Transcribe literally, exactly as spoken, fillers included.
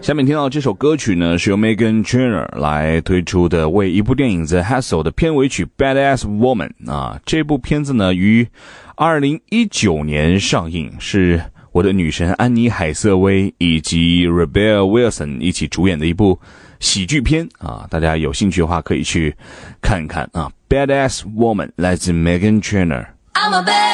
下面听到这首歌曲呢，是由 Meghan Trainor 来推出的，为一部电影 The Hustle 的片尾曲 Badass Woman 啊。这部片子呢，于二零一九年上映，是我的女神安妮海瑟薇以及 Rebel Wilson 一起主演的一部喜剧片啊。大家有兴趣的话，可以去看看啊。Badass Woman 来自 Meghan Trainor。I'm a bad